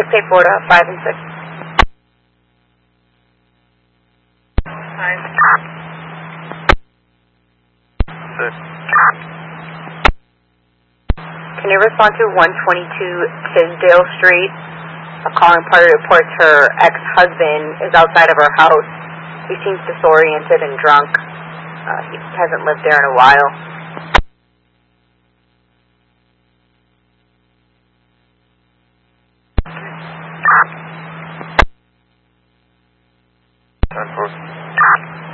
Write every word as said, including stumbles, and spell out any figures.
Pay Florida, five and six. Five. Six. Can you respond to one twenty-two Tisdale Street? A calling party reports her ex-husband is outside of her house. He seems disoriented and drunk. Uh, he hasn't lived there in a while.